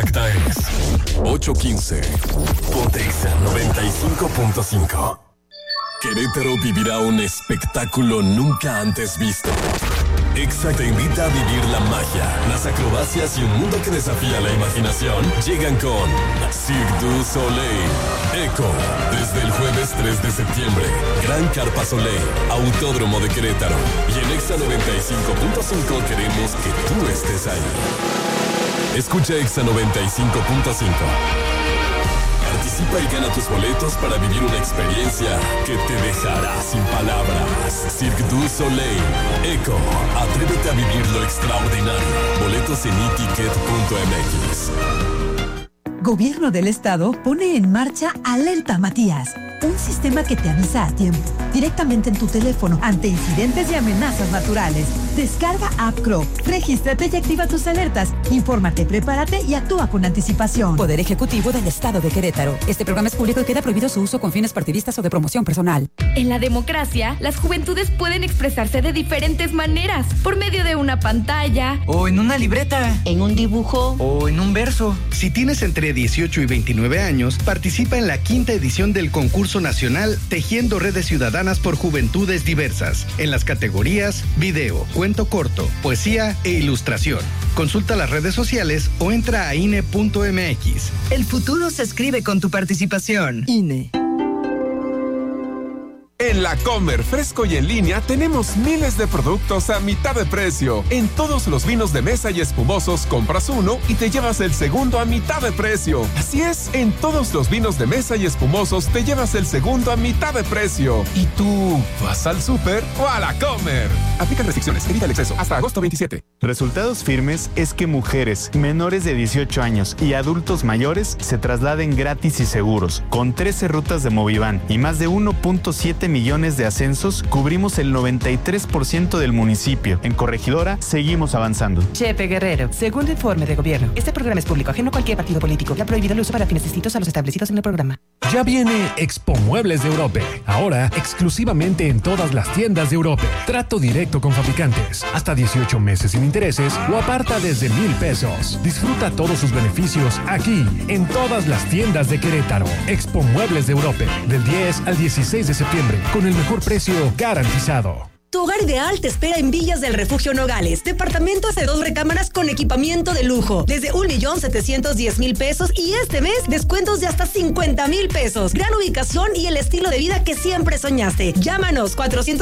exacta es 8:15. Ponte Exa 95.5. Querétaro vivirá un espectáculo nunca antes visto. Exa te invita a vivir la magia, las acrobacias y un mundo que desafía la imaginación. Llegan con Cirque du Soleil, Echo, desde el jueves 3 de septiembre. Gran Carpa Soleil, Autódromo de Querétaro. Y en Exa 95.5 queremos que tú estés ahí. Escucha Exa 95.5. Participa y gana tus boletos para vivir una experiencia que te dejará sin palabras. Cirque du Soleil, Echo, atrévete a vivir lo extraordinario. Boletos en eticket.mx. Gobierno del Estado pone en marcha Alerta Matías, un sistema que te avisa a tiempo, directamente en tu teléfono, ante incidentes y amenazas naturales. Descarga App Crow, regístrate y activa tus alertas. Infórmate, prepárate y actúa con anticipación. Poder Ejecutivo del Estado de Querétaro. Este programa es público y queda prohibido su uso con fines partidistas o de promoción personal. En la democracia, las juventudes pueden expresarse de diferentes maneras, por medio de una pantalla, o en una libreta, en un dibujo, o en un verso. Si tienes entre 18 y 29 años, participa en la 5ª edición del concurso nacional Tejiendo Redes Ciudadanas por Juventudes Diversas, en las categorías video, cuento corto, poesía e ilustración. Consulta las redes sociales o entra a INE.mx. El futuro se escribe con tu participación. INE. En La Comer, fresco y en línea, tenemos miles de productos a mitad de precio. En todos los vinos de mesa y espumosos, compras uno y te llevas el segundo a mitad de precio. Así es, en todos los vinos de mesa y espumosos, te llevas el segundo a mitad de precio. ¿Y tú vas al súper o a La Comer? Aplican restricciones, evita el exceso. Hasta agosto 27. Resultados firmes es que mujeres menores de 18 años y adultos mayores se trasladen gratis y seguros. Con 13 rutas de Moviván y más de 1.7 millones de ascensos, cubrimos el 93% del municipio. En Corregidora, seguimos avanzando. Chepe Guerrero, segundo informe de gobierno. Este programa es público, ajeno a cualquier partido político. Ya prohibido el uso para fines distintos a los establecidos en el programa. Ya viene Expo Muebles de Europe. Ahora, exclusivamente en todas las tiendas de Europe. Trato directo con fabricantes. Hasta 18 meses sin intereses o aparta desde 1,000 pesos. Disfruta todos sus beneficios aquí, en todas las tiendas de Querétaro. Expo Muebles de Europe. Del 10 al 16 de septiembre. Con el mejor precio garantizado. Tu hogar ideal te espera en Villas del Refugio Nogales. Departamentos de 2 recámaras con equipamiento de lujo. Desde 1,710,000 pesos y este mes descuentos de hasta 50,000 pesos. Gran ubicación y el estilo de vida que siempre soñaste. Llámanos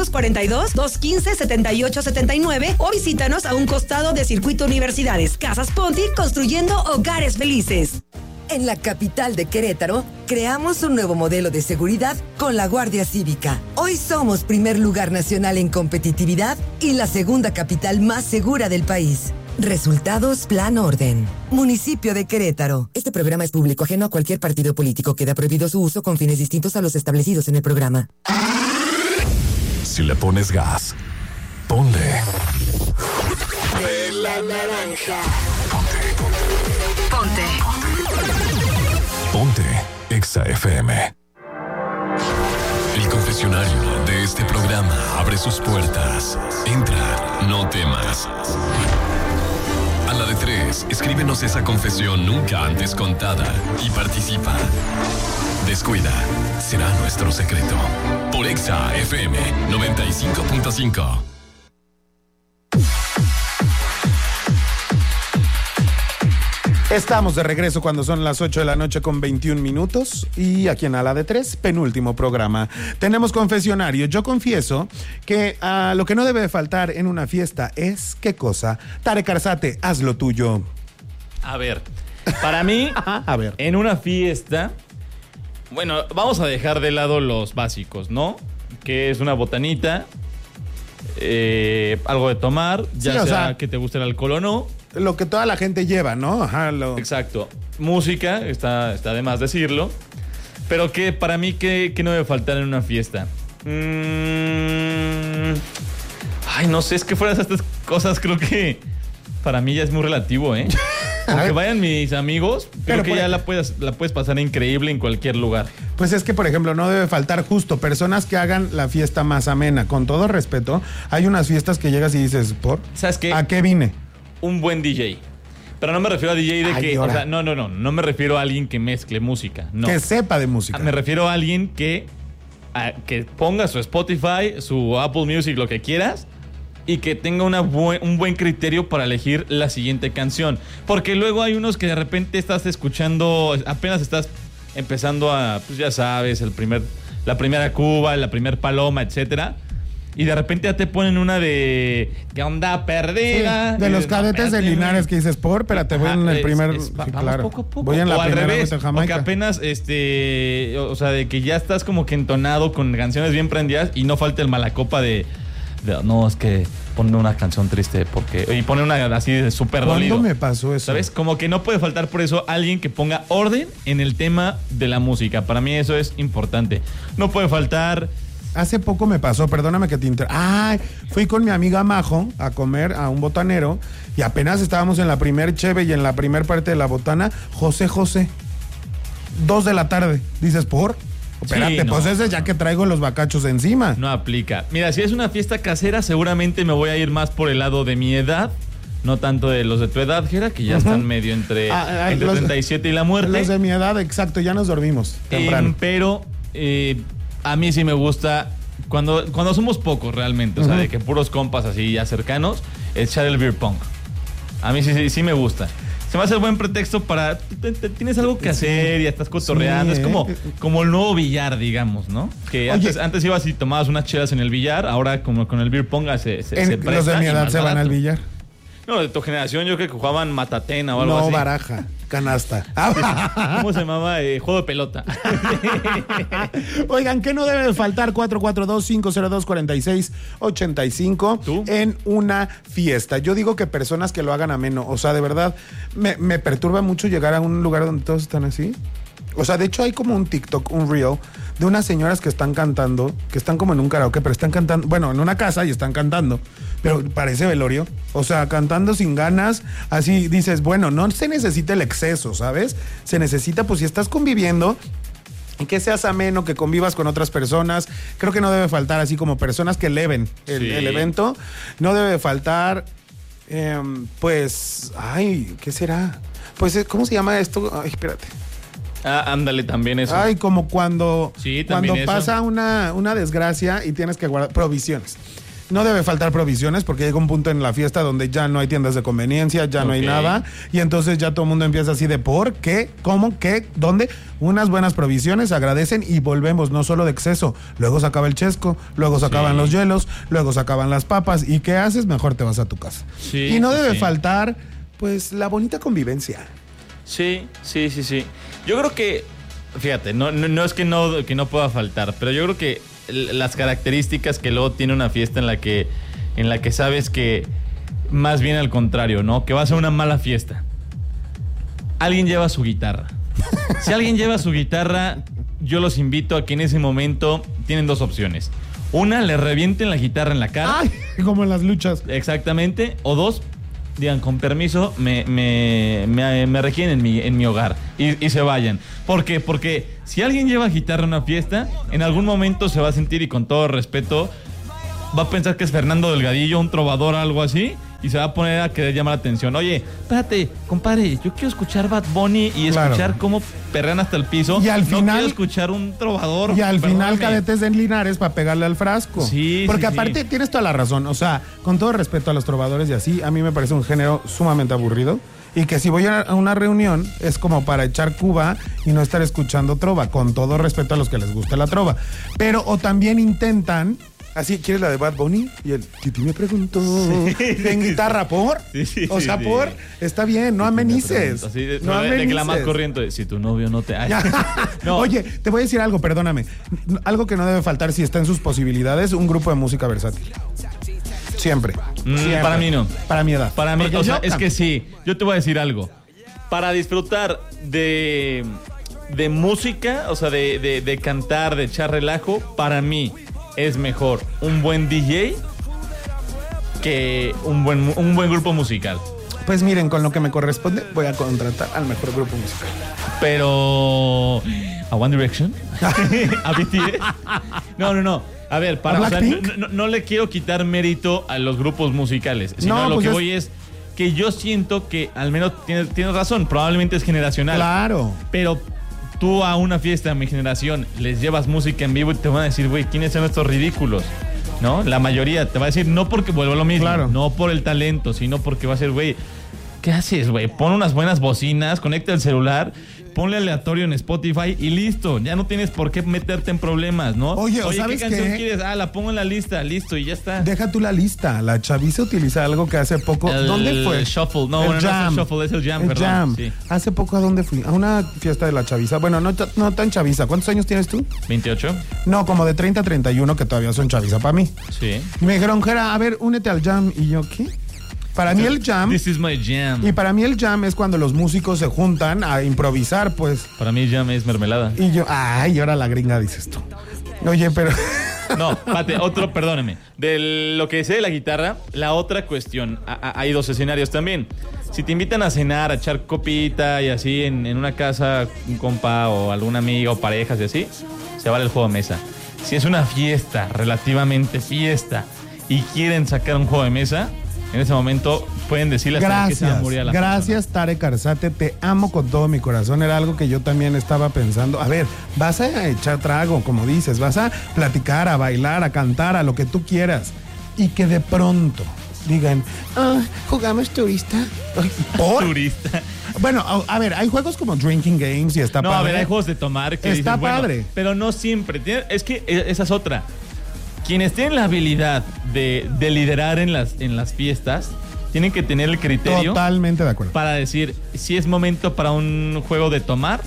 442-215-7879 o visítanos a un costado de Circuito Universidades. Casas Ponti, construyendo hogares felices. En la capital de Querétaro, creamos un nuevo modelo de seguridad con la Guardia Cívica. Hoy somos primer lugar nacional en competitividad y la segunda capital más segura del país. Resultados Plan Orden. Municipio de Querétaro. Este programa es público, ajeno a cualquier partido político. Queda prohibido su uso con fines distintos a los establecidos en el programa. Si le pones gas, ponle. De la naranja. Ponte. Ponte Exa FM. El confesionario de este programa abre sus puertas. Entra, no temas. A la de 3, escríbenos esa confesión nunca antes contada y participa. Descuida, será nuestro secreto. Por Exa FM 95.5. Estamos de regreso cuando son las 8 de la noche con 21 minutos y aquí en A la de 3, penúltimo programa. Tenemos confesionario. Yo confieso que lo que no debe faltar en una fiesta es, ¿qué cosa? Tarek Arzate, haz lo tuyo. A ver, para mí, en una fiesta, bueno, vamos a dejar de lado los básicos, ¿no? Que es una botanita, algo de tomar, ya sí, sea que te guste el alcohol o no. Lo que toda la gente lleva, ¿no? Ajá, Exacto. Música, está de más decirlo. Pero que para mí, ¿qué no debe faltar en una fiesta? Ay, no sé, es que fuera de estas cosas creo que para mí ya es muy relativo, ¿eh? Aunque vayan mis amigos, creo que ya la puedes pasar increíble en cualquier lugar. Pues es que, por ejemplo, no debe faltar justo personas que hagan la fiesta más amena. Con todo respeto, hay unas fiestas que llegas y dices, ¿por? ¿Sabes qué? ¿A qué vine? Un buen DJ. Pero no me refiero a DJ de que... O sea, no me refiero a alguien que mezcle música. No. Que sepa de música. Me refiero a alguien que ponga su Spotify, su Apple Music, lo que quieras, y que tenga un buen criterio para elegir la siguiente canción. Porque luego hay unos que de repente estás escuchando, apenas estás empezando a, pues ya sabes, la primera Cuba, la primer Paloma, etcétera. Y de repente ya te ponen una de ¿qué onda perdida? Sí, de los Cadetes de Linares que dices, espérate, voy en el primer... claro. Poco a poco. Voy en la primera vez en O Jamaica. que apenas, o sea, de que ya estás como que entonado con canciones bien prendidas y no falta el malacopa de no, es que pone una canción triste y pone una así de súper dolido. ¿Cuándo me pasó eso? ¿Sabes? Como que no puede faltar por eso alguien que ponga orden en el tema de la música. Para mí eso es importante. No puede faltar... Hace poco me pasó, perdóname que te fui con mi amiga Majo a comer a un botanero y apenas estábamos en la primer cheve y en la primer parte de la botana, José, 2 de la tarde. Dices, ¿por? Espérate, pues ese ya que traigo los bacachos encima. No aplica. Mira, si es una fiesta casera, seguramente me voy a ir más por el lado de mi edad. No tanto de los de tu edad, Jera, que ya están medio entre 37 y la muerte. Los de mi edad, exacto, ya nos dormimos temprano. Pero a mí sí me gusta, cuando somos pocos realmente, o sea, de que puros compas así ya cercanos, echar el beer pong. A mí sí me gusta. Se me hace el buen pretexto para... Tienes algo que hacer y ya estás cotorreando. Es como el nuevo billar, digamos, ¿no? Que antes ibas y tomabas unas chelas en el billar, ahora como con el beer pong se presta. Los de mi edad se van al billar. No, de tu generación yo creo que jugaban matatena o algo así. No, baraja, canasta. ¿Cómo se llamaba? Juego de pelota. Oigan, ¿qué no debe de faltar? 442-502-4685 en una fiesta. Yo digo que personas que lo hagan ameno. O sea, de verdad, me perturba mucho llegar a un lugar donde todos están así. O sea, de hecho hay como un TikTok, un reel, de unas señoras que están cantando, que están como en un karaoke, pero están cantando, bueno, en una casa y están cantando, pero parece velorio. O sea, cantando sin ganas, así dices, bueno, no se necesita el exceso, ¿sabes? Se necesita, pues si estás conviviendo, que seas ameno, que convivas con otras personas. Creo que no debe faltar así como personas que eleven el evento. No debe faltar, pues, ¿qué será? Pues, ¿cómo se llama esto? Ay, espérate. Ándale, también eso. Como cuando pasa eso. una desgracia y tienes que guardar provisiones. No debe faltar provisiones porque llega un punto en la fiesta donde ya no hay tiendas de conveniencia, ya no hay nada. Y entonces ya todo el mundo empieza así de ¿por qué? ¿Cómo? ¿Qué? ¿Dónde? Unas buenas provisiones, agradecen y volvemos, no solo de exceso. Luego se acaba el chesco, luego se acaban los hielos, luego se acaban las papas. ¿Y qué haces? Mejor te vas a tu casa. Y no debe faltar, pues, la bonita convivencia. Sí. Yo creo que, fíjate, no es que no pueda faltar, pero yo creo que las características que luego tiene una fiesta en la que sabes que más bien al contrario, ¿no? Que va a ser una mala fiesta. Alguien lleva su guitarra. Si alguien lleva su guitarra, yo los invito a que en ese momento tienen 2 opciones. Una, le revienten la guitarra en la cara. ¡Ay! Como en las luchas. Exactamente. O 2, digan, con permiso, me requieren en mi hogar y se vayan. ¿Por qué? Porque si alguien lleva guitarra a una fiesta, en algún momento se va a sentir, y con todo respeto, va a pensar que es Fernando Delgadillo, un trovador o algo así, y se va a poner a querer llamar la atención. Oye, espérate, compadre, yo quiero escuchar Bad Bunny y escuchar cómo perrean hasta el piso. Y al final, no quiero escuchar un trovador. Y al final Cadetes de Linares para pegarle al frasco. Sí, porque aparte tienes toda la razón. O sea, con todo respeto a los trovadores y así, a mí me parece un género sumamente aburrido. Y que si voy a una reunión es como para echar Cuba y no estar escuchando trova, con todo respeto a los que les gusta la trova. Pero o también intentan, así, ¿quieres la de Bad Bunny? Y el Titi me preguntó, ¿en guitarra por? O sea, por, está bien, no amenices. Así de que la más corriente, si tu novio no te... No. Oye, te voy a decir algo, perdóname. Algo que no debe faltar si está en sus posibilidades, un grupo de música versátil. Siempre. Para mí no. Para mi edad. Para mí, o sea, es que sí. Yo te voy a decir algo. Para disfrutar de música, o sea, de cantar, de echar relajo, para mí es mejor un buen DJ que un buen grupo musical. Pues miren, con lo que me corresponde, voy a contratar al mejor grupo musical. Pero... ¿A One Direction? ¿A BTS? No. A ver, no le quiero quitar mérito a los grupos musicales, sino a lo que voy es que yo siento que al menos tienes razón, probablemente es generacional. Claro. Pero tú a una fiesta de mi generación les llevas música en vivo y te van a decir, güey, ¿quiénes son estos ridículos? ¿No? La mayoría te va a decir, no porque vuelvo a lo mismo, claro, no por el talento, sino porque va a ser, güey, ¿qué haces, güey? Pon unas buenas bocinas, conecta el celular, ponle aleatorio en Spotify y listo. Ya no tienes por qué meterte en problemas, ¿no? Oye, ¿qué ¿sabes canción qué? quieres? La pongo en la lista, listo, y ya está. Deja tú la lista. La chaviza utiliza algo que hace poco... ¿Dónde fue? El shuffle. No, el bueno, jam. no es el shuffle, es el jam, el perdón. jam. Sí. Hace poco, ¿a dónde fui? A una fiesta de la chaviza. Bueno, no tan chaviza. ¿Cuántos años tienes tú? 28. No, como de 30 a 31, que todavía son chaviza para mí. Sí. Y me dijeron, Jera, a ver, únete al jam. Y yo, ¿qué? Para mí el jam... This is my jam. Y para mí el jam es cuando los músicos se juntan a improvisar, pues. Para mí jam es mermelada. Y yo, y ahora la gringa dices tú. Oye, pero... No, Pate, perdóneme. De lo que sé de la guitarra, la otra cuestión, hay dos escenarios también. Si te invitan a cenar, a echar copita y así en una casa, un compa o algún amigo o parejas y así, se vale el juego de mesa. Si es una fiesta, relativamente fiesta, y quieren sacar un juego de mesa, en ese momento pueden decirle hasta que se va a morir a la Gracias, persona. Tarek Arzate, te amo con todo mi corazón. Era algo que yo también estaba pensando. A ver, vas a echar trago, como dices, vas a platicar, a bailar, a cantar, a lo que tú quieras. Y que de pronto digan, jugamos turista. ¿Por? Turista. Bueno, a ver, hay juegos como Drinking Games y está padre. No, a ver, hay juegos de tomar que está dices, padre. Bueno, pero no siempre. Es que esa es otra. Quienes tienen la habilidad de liderar en las fiestas tienen que tener el criterio. Totalmente de acuerdo. Para decir si es momento para un juego de tomar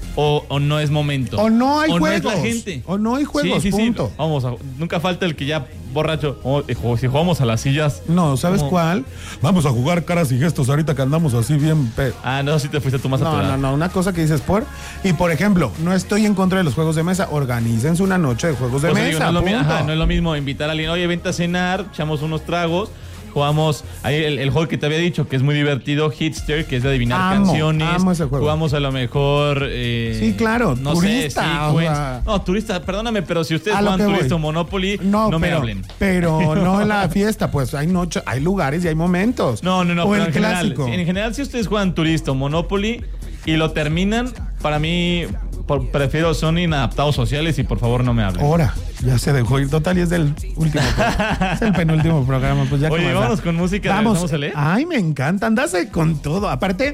o no es momento. O no hay juegos. No es la gente. O no hay juegos, punto. Sí. Vamos, nunca falta el que ya borracho. Si jugamos a las sillas. No, ¿sabes cuál? Vamos a jugar caras y gestos ahorita que andamos así bien. No, si te fuiste tú más aturado. No, una cosa que dices Y por ejemplo, no estoy en contra de los juegos de mesa. Organícense una noche de juegos de mesa. No es lo mismo invitar a alguien, oye, vente a cenar, echamos unos tragos. Jugamos ahí el juego que te había dicho, que es muy divertido, Hitster, que es de adivinar canciones. Amo ese juego. Jugamos a lo mejor... sí, claro, no turista. Sé, no, turista, perdóname, pero si ustedes juegan turista o Monopoly, no me hablen. Pero no en la fiesta, pues hay lugares y hay momentos. No, o pero el clásico. En general, si ustedes juegan turista o Monopoly y lo terminan, para mí... prefiero son inadaptados sociales y por favor no me hablen. Ahora, ya se dejó ir total y es del último es el penúltimo programa. Pues ya. Oye, vámonos con música. Vamos a leer. Ay, me encanta, andase con todo. Aparte,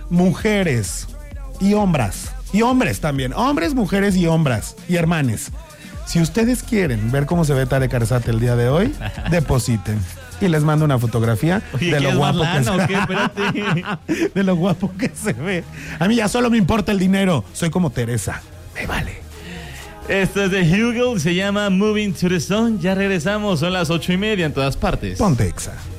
mujeres y hombres. Y hombres también. Hombres, mujeres y hombres. Y hermanes. Si ustedes quieren ver cómo se ve Tarek Arzate el día de hoy, depositen. Y les mando una fotografía. Oye, de lo guapo que se ve. Espérate. De lo guapo que se ve. A mí ya solo me importa el dinero. Soy como Teresa. Me vale. Esto es de Hugel, se llama Moving to the Sun. Ya regresamos, son las 8:30 en todas partes. Ponte Exa.